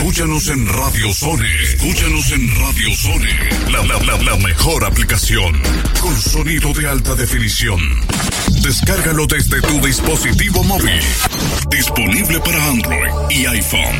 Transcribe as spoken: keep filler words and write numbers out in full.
Escúchanos en Radio Sone. Escúchanos en Radio Sone. La, la, la, la mejor aplicación. Con sonido de alta definición. Descárgalo desde tu dispositivo móvil. Disponible para Android y iPhone.